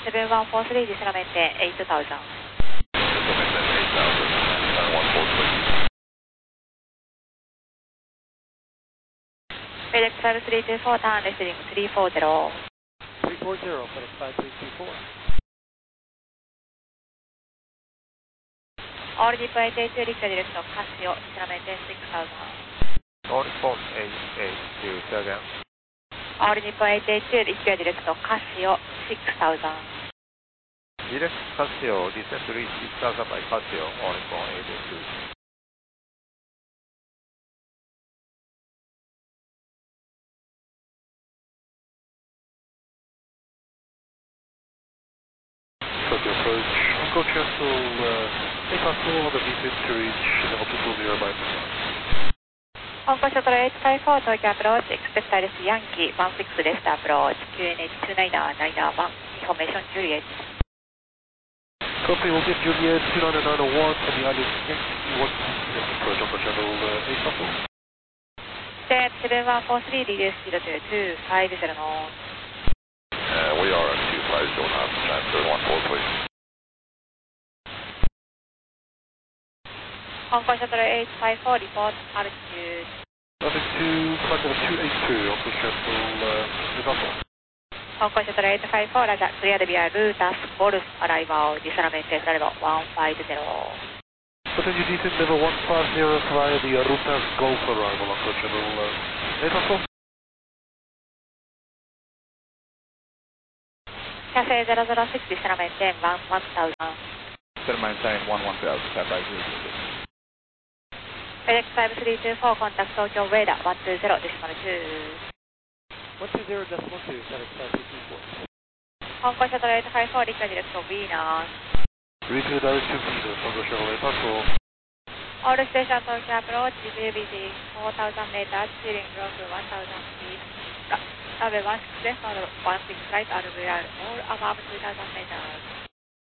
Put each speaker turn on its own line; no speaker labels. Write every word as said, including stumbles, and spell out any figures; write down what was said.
セブンワンフォースリー 実際のメンテンはちまん。フェデックスファイブスリーツーフォー ターンレスリングスリーフォーゼロ。
スリーフォーゼロ、フェデックスファイブスリーツーフォー。
オールニッポンエイトエイトツーリックディレクトカシオ、実際のメンテンシックスサウザン。
オールニッポンエイトエイトツー、say again。
オールニッポンエイトエイトツーリックディレクトカシオ、シックスサウザン。
Direct Casio, descent to reach six thousand by Casio, all in one eight eight two. So the approach, Uncle Castle, uh, take control of the descent to reach the altitude nearby.
香港シャトルエイトファイブフォー東京アプローチ、エクスペクタイレスヤンキーワンシックスレストアプローチ、キューエヌエイチツーナインナインナーワン、インフォメーションジュリエット。
Copy, we'll get Juliet two nine nine oh one from the island Yankee one approach Uncle Shuttle uh, eight Couple.
で、セブンワンフォースリー リリーススピードというツーファイブゼロの。
Uh, we are at two five zero now, transfer one four three.
香港シャトルエイトファイブフォーリポートアルティチュード。
Traffic two, flight level two eight two, Uncle Shuttle, uh, Newcastle.
香港シャトルエイトファイブフォーラジャクリアデビアルータスゴルフアライバーディスラメンテスラレバーワンファイブゼロ。
Continue descent level one five zero via the Rutas Golf arrival, Uncle Shuttle, uh, Newcastle.
キャセイゼロゼロシックスディスラメンテンワンワンサウザン。
Center maintain one one thousand, stand by zero zero six.
フェデックスファイブスリーツーフォーコンタクト東京ウェイダーワンツーゼロデシマルツー。
one two zero decimal two, Flight five two two four.
香港シャトルエイトファイブフォーリックディレクトウィーナー。
Return direction Venus, Uncle Shuttle, Newcastle.
オールステーション東京アプローチ ジェービージーフォーサウザンメーターシーリングロックワンサウザンフィートラベルワンシックスレフトワンシックスライトアルブイアールオールアバーブツーサウザンメーター